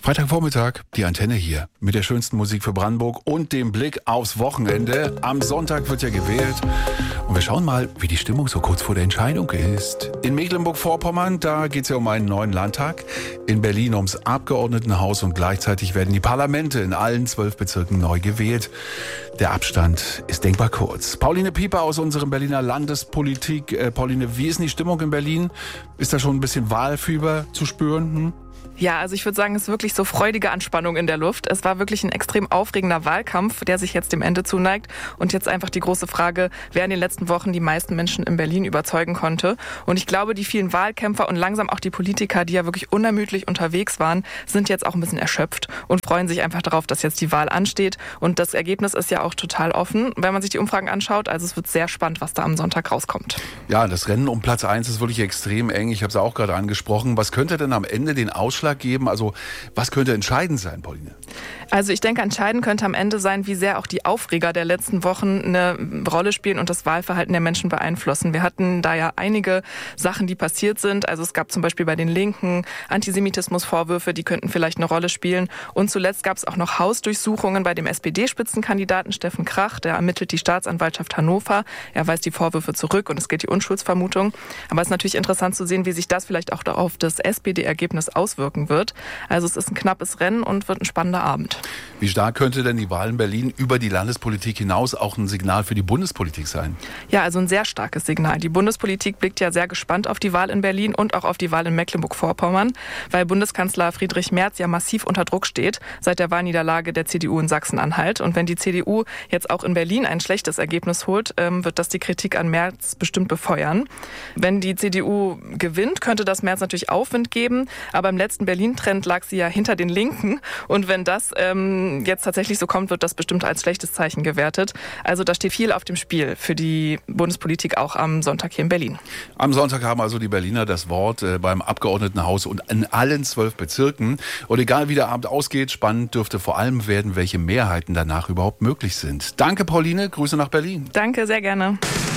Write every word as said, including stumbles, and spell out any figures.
Freitagvormittag, die Antenne hier mit der schönsten Musik für Brandenburg und dem Blick aufs Wochenende. Am Sonntag wird ja gewählt und wir schauen mal, wie die Stimmung so kurz vor der Entscheidung ist. In Mecklenburg-Vorpommern, da geht es ja um einen neuen Landtag, in Berlin ums Abgeordnetenhaus und gleichzeitig werden die Parlamente in allen zwölf Bezirken neu gewählt. Der Abstand ist denkbar kurz. Pauline Pieper aus unserem Berliner Landespolitik. Äh, Pauline, wie ist denn die Stimmung in Berlin? Ist da schon ein bisschen Wahlfieber zu spüren? Hm? Ja, also ich würde sagen, es ist wirklich so freudige Anspannung in der Luft. Es war wirklich ein extrem aufregender Wahlkampf, der sich jetzt dem Ende zuneigt. Und jetzt einfach die große Frage, wer in den letzten Wochen die meisten Menschen in Berlin überzeugen konnte. Und ich glaube, die vielen Wahlkämpfer und langsam auch die Politiker, die ja wirklich unermüdlich unterwegs waren, sind jetzt auch ein bisschen erschöpft und freuen sich einfach darauf, dass jetzt die Wahl ansteht. Und das Ergebnis ist ja auch total offen, wenn man sich die Umfragen anschaut. Also es wird sehr spannend, was da am Sonntag rauskommt. Ja, das Rennen um Platz eins ist wirklich extrem eng. Ich habe es auch gerade angesprochen. Was könnte denn am Ende den Ausschlag geben? Also was könnte entscheidend sein, Pauline? Also ich denke, entscheidend könnte am Ende sein, wie sehr auch die Aufreger der letzten Wochen eine Rolle spielen und das Wahlverhalten der Menschen beeinflussen. Wir hatten da ja einige Sachen, die passiert sind. Also es gab zum Beispiel bei den Linken Antisemitismusvorwürfe, die könnten vielleicht eine Rolle spielen. Und zuletzt gab es auch noch Hausdurchsuchungen bei dem S P D-Spitzenkandidaten Steffen Krach. Der ermittelt die Staatsanwaltschaft Hannover. Er weist die Vorwürfe zurück und es gilt die Unschuldsvermutung. Aber es ist natürlich interessant zu sehen, wie sich das vielleicht auch auf das S P D-Ergebnis auswirken wird. Also es ist ein knappes Rennen und wird ein spannender Abend. Wie stark könnte denn die Wahl in Berlin über die Landespolitik hinaus auch ein Signal für die Bundespolitik sein? Ja, also ein sehr starkes Signal. Die Bundespolitik blickt ja sehr gespannt auf die Wahl in Berlin und auch auf die Wahl in Mecklenburg-Vorpommern, weil Bundeskanzler Friedrich Merz ja massiv unter Druck steht seit der Wahlniederlage der C D U in Sachsen-Anhalt. Und wenn die C D U jetzt auch in Berlin ein schlechtes Ergebnis holt, wird das die Kritik an Merz bestimmt befeuern. Wenn die C D U gewinnt, könnte das Merz natürlich Aufwind geben, aber im letzten Berlin-Trend lag sie ja hinter den Linken. Und wenn das ähm, jetzt tatsächlich so kommt, wird das bestimmt als schlechtes Zeichen gewertet. Also da steht viel auf dem Spiel für die Bundespolitik auch am Sonntag hier in Berlin. Am Sonntag haben also die Berliner das Wort äh, beim Abgeordnetenhaus und in allen zwölf Bezirken. Und egal wie der Abend ausgeht, spannend dürfte vor allem werden, welche Mehrheiten danach überhaupt möglich sind. Danke, Pauline. Grüße nach Berlin. Danke, sehr gerne.